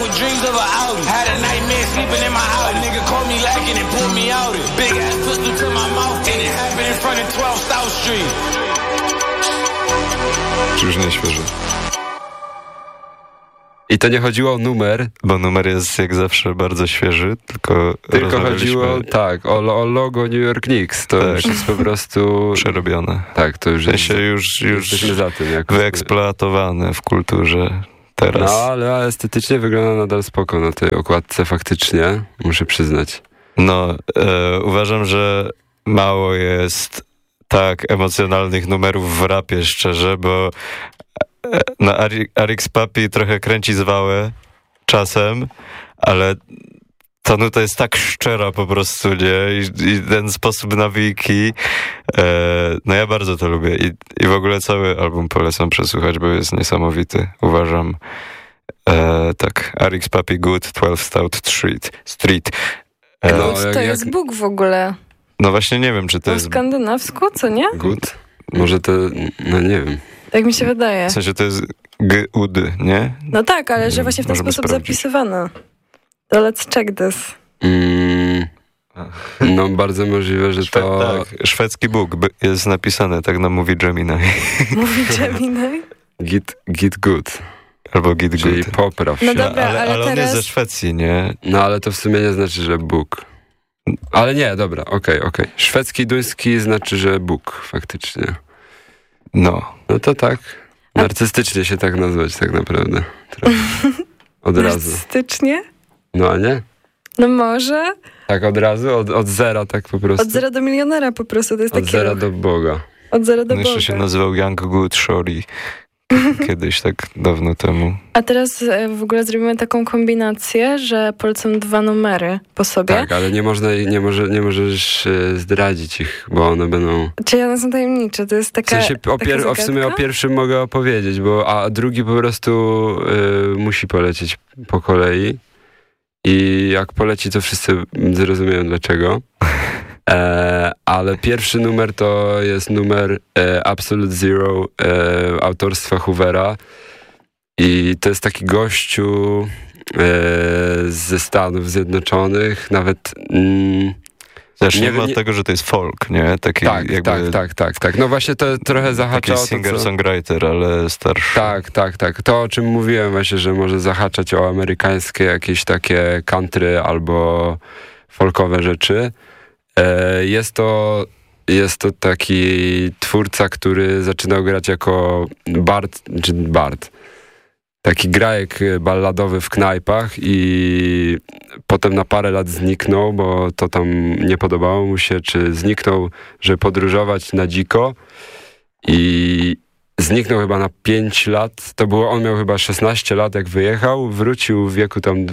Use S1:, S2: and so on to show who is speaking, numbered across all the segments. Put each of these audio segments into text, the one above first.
S1: with dreams of an Audi. Had a nightmare sleeping in my house. Nigga called me lacking and pulled me out it. Big ass pistol to my mouth and it happened in front of 12 South Street.
S2: Czy już nie świeży?
S3: I to nie chodziło o numer,
S2: bo numer jest jak zawsze bardzo świeży, tylko
S3: chodziło tak, o logo New York Knicks. To już jest po prostu
S2: przerobione.
S3: Tak, to już jest,
S2: już
S3: jesteśmy za tym.
S2: wyeksploatowane w kulturze teraz.
S3: No, ale estetycznie wygląda nadal spoko na tej okładce faktycznie, muszę przyznać.
S2: No, uważam, że mało jest tak emocjonalnych numerów w rapie, szczerze, bo no, Arix Papi trochę kręci zwałę czasem, ale ta nuta jest tak szczera po prostu, nie? I ten sposób nawijki, no ja bardzo to lubię. I w ogóle cały album polecam przesłuchać, bo jest niesamowity, uważam. Tak, Arix Papi Good, 12 South Street.
S4: Good to jest Bóg w ogóle.
S2: No właśnie nie wiem, czy to jest...
S4: skandynawsku, co nie?
S3: Good? Może to, no nie wiem.
S4: Tak mi się wydaje.
S2: W sensie to jest G-U-D, nie?
S4: No tak, ale że właśnie w ten sposób zapisywano. To let's check this.
S3: No bardzo możliwe, że to...
S2: Tak, szwedzki Bóg jest napisane, tak nam mówi Gemini.
S4: Mówi Gemini?
S3: Git good.
S2: Albo git good.
S3: Czyli popraw się.
S4: No dobra,
S2: ale on jest ze Szwecji, nie?
S3: No ale to w sumie nie znaczy, że Bóg. Ale nie, dobra, okej. Szwedzki, duński znaczy, że Bóg faktycznie.
S2: No
S3: to tak. Narcystycznie się tak nazwać tak naprawdę. Od razu.
S4: Narcystycznie?
S3: No a nie?
S4: No może.
S3: Tak od razu? Od zera tak po prostu?
S4: Od zera do milionera po prostu. To jest
S3: od zera do Boga.
S4: Od zera do Boga.
S2: Jeszcze się nazywał Young Good Shorty. Kiedyś, tak dawno temu.
S4: A teraz w ogóle zrobimy taką kombinację, że polecam 2 numery po sobie.
S3: Tak, ale nie możesz zdradzić ich, bo one będą...
S4: Czyli one są tajemnicze, to jest taka,
S3: w sensie w sumie o pierwszym mogę opowiedzieć, a drugi po prostu musi polecieć po kolei i jak poleci, to wszyscy zrozumieją dlaczego. Ale pierwszy numer to jest numer Absolute Zero autorstwa Hoovera i to jest taki gościu ze Stanów Zjednoczonych, nawet
S2: zacznijmy od tego, że to jest folk, nie? Taki
S3: tak. No właśnie to trochę zahacza o to,
S2: singer-songwriter, ale starszy.
S3: Tak. To, o czym mówiłem właśnie, że może zahaczać o amerykańskie jakieś takie country albo folkowe rzeczy. Jest to taki twórca, który zaczynał grać jako bard, taki grajek balladowy w knajpach i potem na parę lat zniknął, bo to tam nie podobało mu się, czy zniknął, żeby podróżować na dziko i zniknął chyba na 5 lat, on miał chyba 16 lat jak wyjechał, wrócił w wieku tam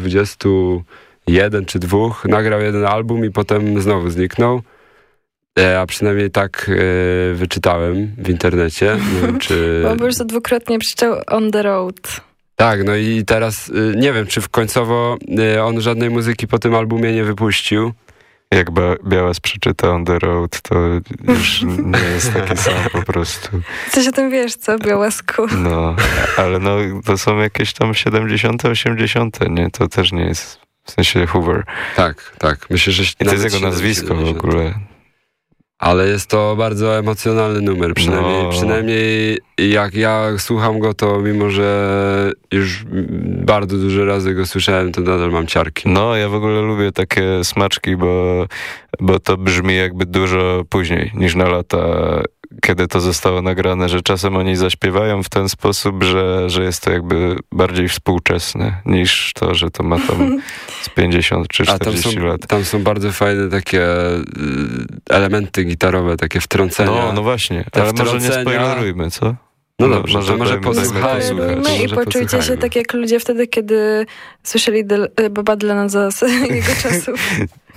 S3: 21 czy 2, nagrał jeden album i potem znowu zniknął. A przynajmniej tak wyczytałem w internecie. Nie wiem, czy...
S4: Bo po prostu dwukrotnie przeczytał On the Road.
S3: Tak, no i teraz nie wiem, czy końcowo on żadnej muzyki po tym albumie nie wypuścił.
S2: Jak Białas przeczyta On the Road, to już nie jest taki sam po prostu.
S4: Coś o tym wiesz, co, Białasku?
S2: No, ale no, to są jakieś tam 70., 80., nie? To też nie jest, w sensie Hoover.
S3: Tak. Myślę, że...
S2: I to jest jego nazwisko w ogóle.
S3: Ale jest to bardzo emocjonalny numer, przynajmniej jak ja słucham go, to mimo, że już bardzo dużo razy go słyszałem, to nadal mam ciarki.
S2: No, ja w ogóle lubię takie smaczki, bo to brzmi jakby dużo później niż na lata, kiedy to zostało nagrane, że czasem oni zaśpiewają w ten sposób, że jest to jakby bardziej współczesne niż to, że to ma tam z 50 czy 40 lat.
S3: Tam są bardzo fajne takie elementy gitarowe, takie wtrącenia.
S2: No właśnie, ale może nie spoilerujmy, co?
S3: No dobrze, może
S4: posłuchajmy i poczujcie się tak jak ludzie wtedy, kiedy słyszeli Boba Dylana za jego czasów.